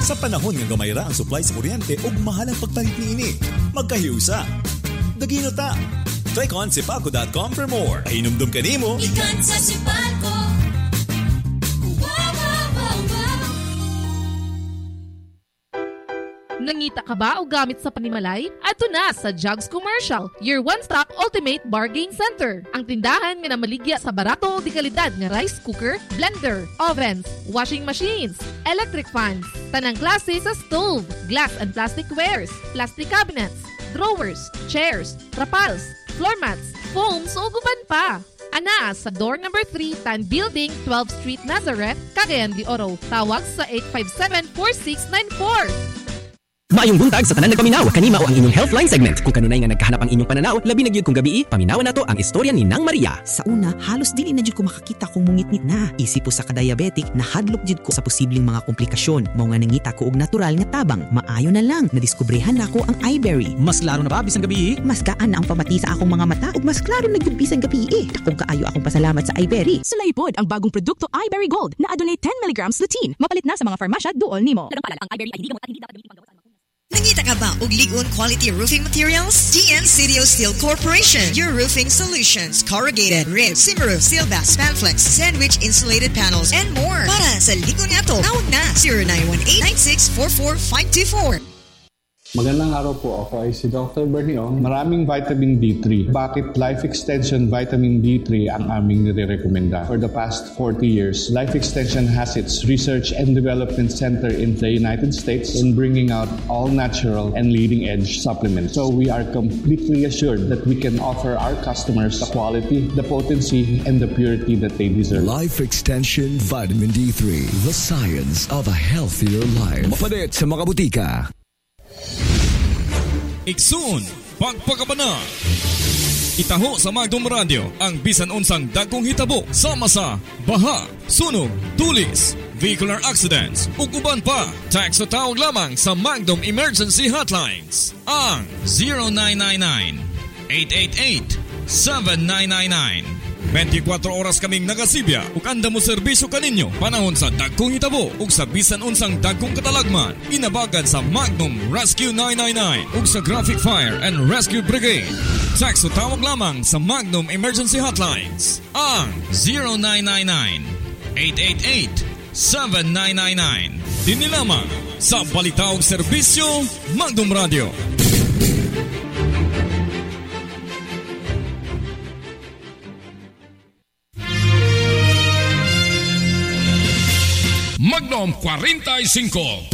Sa panahon nga gamayra ang supply sa kuryente ug mahal ang pagpalit niini, magkahiusa. Dagino ta. Click on sipalco.com for more. Pahinumdum ka nimo. Ikan sa Sipalco. Nangita ka ba o gamit sa panimalay? Ato na sa Jugs Commercial, your one-stop ultimate bargain center. Ang tindahan nga namaligya sa barato o di kalidad nga rice cooker, blender, ovens, washing machines, electric fans, tanang klase sa stove, glass and plastic wares, plastic cabinets, drawers, chairs, trapals, floor mats, foams o guban pa. Ana sa door number 3, Tan Building, 12th Street, Nazareth, Cagayan de Oro. Tawag sa 857-4694. Maayong buntag sa tanan nagpaminaw, kanima o ang inyong Healthline segment. Kung kanunay nga nagkahanap ang inyong pananaw, labi na gyud kung gabi, paminawan nato ang istorya ni Nang Maria. Sa una, halos dili na gyud ko makakita kung mungitnit na. Isip po sa ka-diabetic, nahadlok gyud ko sa posibleng mga komplikasyon. Mao nga nangita ko og natural nga tabang. Maayo na lang, nadiskubrehan nako ang iBerry. Mas laro na ba bisan gabi? Mas gaan na ang pamati sa akong mga mata ug mas klaro na gyud bisan gabi. Dakong kaayo akong pasalamat sa iBerry. Sulay pod ang bagong produkto iBerry Gold na adunay 10 mg lutein. Mapalit na sa mga farmasya duol nimo. Ang iBerry ay hindi gamot at hindi dapat gamitin panggawa sa mga. Nangita ka ba og ligon quality roofing materials? DN Cidio Steel Corporation, your roofing solutions, corrugated, rib, Cimaroof, Sealbass, Spanflex, sandwich insulated panels, and more. Para sa ligon nga to, tawag na 0918-9644-524. Magandang araw po. Ako ay si Dr. Bernie Ong. Maraming vitamin D3. Bakit Life Extension Vitamin D3 ang aming nire-recommenda? For the past 40 years, Life Extension has its research and development center in the United States in bringing out all natural and leading-edge supplements. So we are completely assured that we can offer our customers the quality, the potency, and the purity that they deserve. Life Extension Vitamin D3. The science of a healthier life. Mapalit sa mga butika. Iksun, pagpakabana. Itaho sa Magdom Radio ang bisan unsang dagkong hitabo sama sa baha, sunog, tulis, vehicular accidents ug uban pa. Text o tawag lamang sa Magdom Emergency Hotlines ang 0999-888-7999. 24 oras kaming nagasibya ug anda mo serbisyo kaninyo panahon sa dagkong hitabo ug sa bisan unsang dagkong katalagman. Inabagan sa Magnum Rescue 999 ug sa Graphic Fire and Rescue Brigade. Text o tawag lamang sa Magnum Emergency Hotlines ang 0999-888-7999. Dini lamang sa Balitaog Serbisyo Magnum Radio. Magnum 45.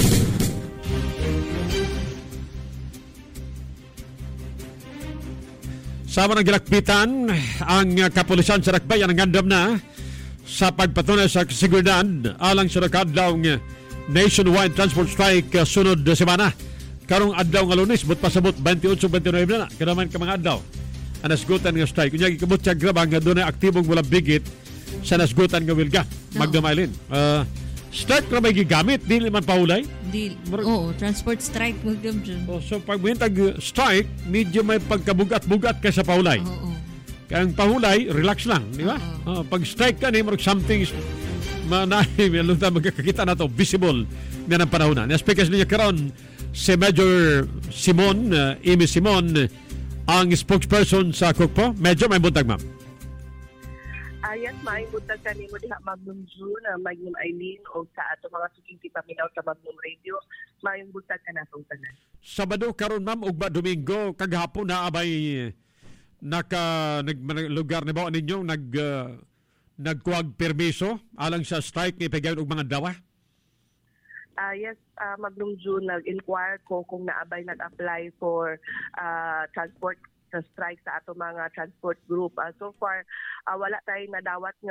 Sama ng ginakpitan ang kapulisan sa Rakbayan ang gandam na sa pagpatunay sa seguridad alang sa nakadlawng nationwide transport strike sunod semana. Karong adlaw nga Lunes, but pasabot 28-29 na kanaman ka mga adlaw. Ang nasgutan nga strike. Kunya gikabot siya grabang nga doon ay aktibong walang bigit sa nasgutan nga wilga. Magdamailin. Strike na may gigamit, di man paulay? Oo, transport strike. So pag mahintag strike, medyo may pagkabugat-bugat ka sa paulay. Kaya ang pahulay, relax lang, di ba? Pag strike ka, marag something may lunta magkakita na to, visible na ng panahon na. Speakers niya karon si Major Simon, Amy Simon, ang spokesperson sa Kukpo. Medyo may buntag, ma'am. Yes, maayong buntag ka ni mo diha Magnum June, Magnum Eileen o sa ato mga suging paminaw sa Magnum Radio. Maayong buntag ka na itong tanan. Sabado karon ma'am ug Domingo kagahapon na abay lugar ni ba ninyo nagkuwag permiso alang sa strike ni pagayon og mga dawa? Yes, Magnum June nag-inquire ko kung naabay nag-apply for transport sa strike sa ato mga transport group. So far, wala tayong nadawat nga